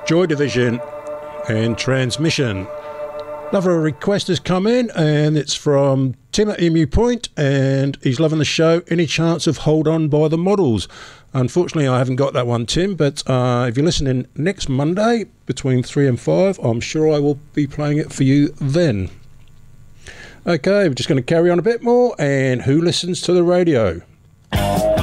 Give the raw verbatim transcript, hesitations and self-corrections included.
Joy Division and Transmission. Another request has come in, and it's from Tim at Emu Point, and he's loving the show. Any chance of Hold On by the Models? Unfortunately, I haven't got that one, Tim, but uh, if you're listening next Monday between three and five, I'm sure I will be playing it for you then. Okay, we're just going to carry on a bit more, and who listens to the radio?